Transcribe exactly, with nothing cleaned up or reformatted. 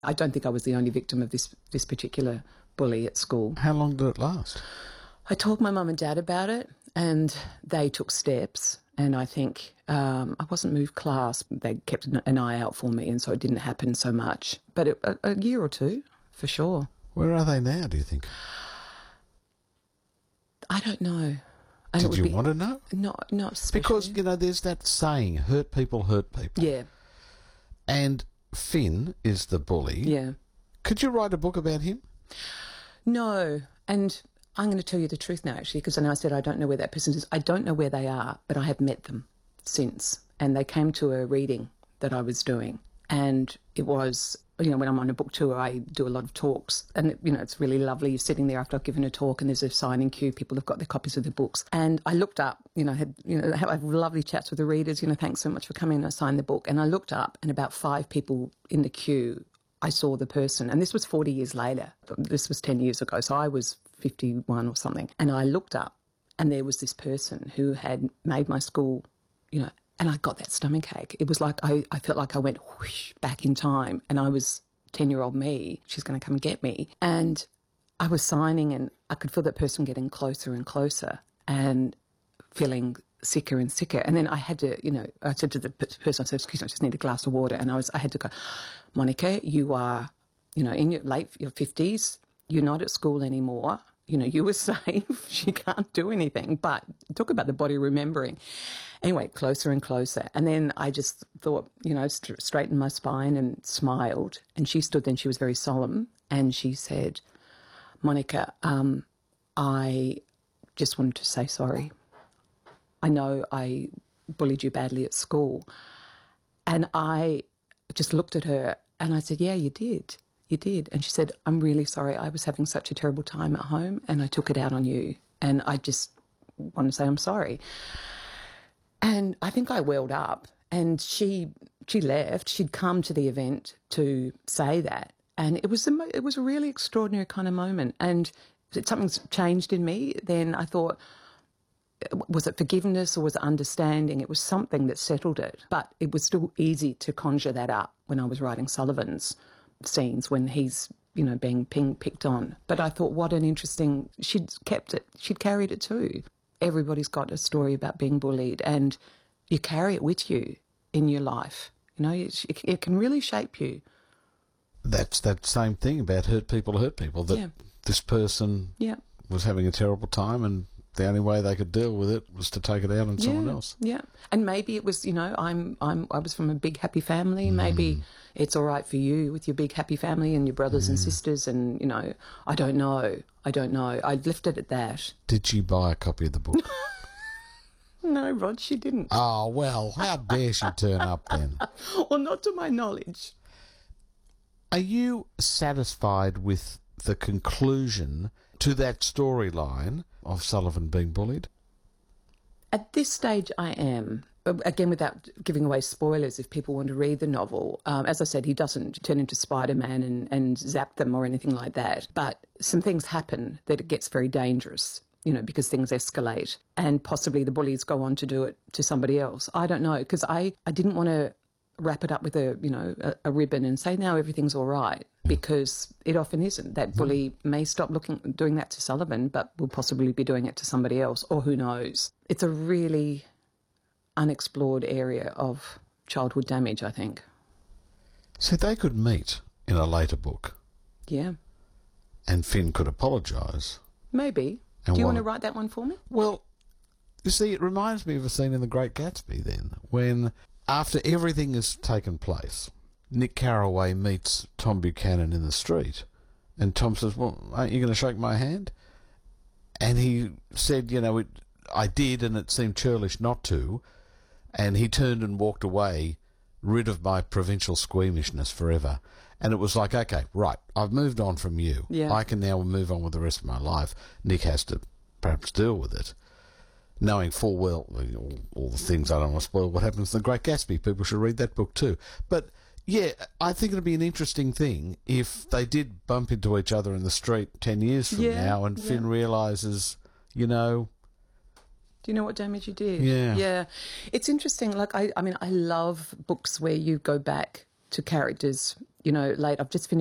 I don't think I was the only victim of this, this particular bully at school. How long did it last? I told my mum and dad about it, and they took steps, and I think um, I wasn't moved class. They kept an eye out for me, and so it didn't happen so much. But it, a, a year or two, for sure. Where are they now, do you think? I don't know. And Did you be, want to know? Not, not especially. Because, you know, there's that saying, hurt people hurt people. Yeah. And Finn is the bully. Yeah. Could you write a book about him? No. And I'm going to tell you the truth now, actually, because I know I said I don't know where that person is. I don't know where they are, but I have met them since. And they came to a reading that I was doing. And it was, you know, when I'm on a book tour, I do a lot of talks. And, you know, it's really lovely. You're sitting there after I've given a talk and there's a signing queue. People have got their copies of the books. And I looked up, you know, had, you know, have lovely chats with the readers. You know, thanks so much for coming. And I signed the book. And I looked up and about five people in the queue, I saw the person. And this was forty years later. This was ten years ago. So I was fifty-one or something. And I looked up and there was this person who had made my school, you know, and I got that stomachache. It was like I, I felt like I went whoosh back in time, and I was ten-year-old me. She's going to come and get me. And I was signing and I could feel that person getting closer and closer and feeling sicker and sicker. And then I had to, you know, I said to the person, I said, excuse me, I just need a glass of water. And I was, I had to go, Monica, you are, you know, in your late your fifties. You're not at school anymore. You know, you were safe. She can't do anything. But talk about the body remembering. Anyway, closer and closer. And then I just thought, you know, st- straightened my spine and smiled. And she stood there and she was very solemn. And she said, Monica, um, I just wanted to say sorry. I know I bullied you badly at school. And I just looked at her and I said, yeah, you did. You did. And she said, I'm really sorry. I was having such a terrible time at home and I took it out on you. And I just want to say I'm sorry. And I think I welled up and she she left. She'd come to the event to say that. And it was a, it was a really extraordinary kind of moment. And something's changed in me. Then I thought, was it forgiveness or was it understanding? It was something that settled it. But it was still easy to conjure that up when I was writing Sullivan's scenes when he's, you know, being ping, picked on. But I thought, what an interesting... She'd kept it. She'd carried it too. Everybody's got a story about being bullied and you carry it with you in your life. You know, it, it can really shape you. That's that same thing about hurt people hurt people, that yeah. this person yeah. was having a terrible time and the only way they could deal with it was to take it out on yeah, someone else. Yeah, and maybe it was, you know, I'm, I'm, I was from a big happy family. Mm. Maybe it's all right for you with your big happy family and your brothers mm. and sisters, and you know, I don't know, I don't know. I left it at that. Did she buy a copy of the book? No, Rod, she didn't. Oh well, how dare she turn up then? Well, not to my knowledge. Are you satisfied with the conclusion to that storyline of Sullivan being bullied? At this stage, I am. Again, without giving away spoilers, if people want to read the novel. Um, as I said, he doesn't turn into Spider-Man and, and zap them or anything like that. But some things happen that it gets very dangerous, you know, because things escalate. And possibly the bullies go on to do it to somebody else. I don't know, because I, I didn't want to wrap it up with a, you know, a, a ribbon and say, now everything's all right, because it often isn't. That bully may stop looking, doing that to Sullivan, but will possibly be doing it to somebody else, or who knows. It's a really unexplored area of childhood damage, I think. So they could meet in a later book. Yeah. And Finn could apologise. Maybe. And Do you what, want to write that one for me? Well, you see, it reminds me of a scene in The Great Gatsby then, when after everything has taken place, Nick Carraway meets Tom Buchanan in the street, and Tom says, well, aren't you going to shake my hand? And he said, you know, it, I did, and it seemed churlish not to, and he turned and walked away, rid of my provincial squeamishness forever. And it was like, okay, right, I've moved on from you. Yeah. I can now move on with the rest of my life. Nick has to perhaps deal with it, knowing full well all, all the things. I don't want to spoil what happens in The Great Gatsby. People should read that book too. But yeah, I think it'd be an interesting thing if they did bump into each other in the street ten years from yeah, now, and yeah. Finn realises, you know, do you know what damage you did? Yeah. Yeah. It's interesting. Like, I, I mean, I love books where you go back to characters, you know, late. I've just finished